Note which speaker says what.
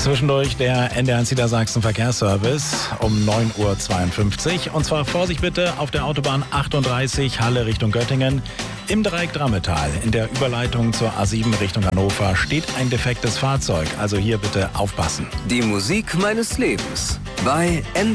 Speaker 1: Zwischendurch der NDR1 Niedersachsen Verkehrsservice um 9:52 Uhr. Und zwar Vorsicht bitte auf der Autobahn 38 Halle Richtung Göttingen. Im Dreieck Drammetal in der Überleitung zur A7 Richtung Hannover steht ein defektes Fahrzeug. Also hier bitte aufpassen.
Speaker 2: Die Musik meines Lebens bei